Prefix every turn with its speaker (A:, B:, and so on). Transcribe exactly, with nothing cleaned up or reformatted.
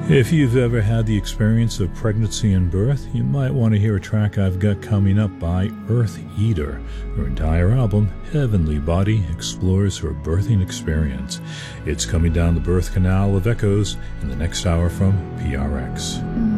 A: If you've ever had the experience of pregnancy and birth, you might want to hear a track I've got coming up by Earth Eater. Her entire album, Heavenly Body, explores her birthing experience. It's coming down the birth canal of echoes in the next hour from P R X.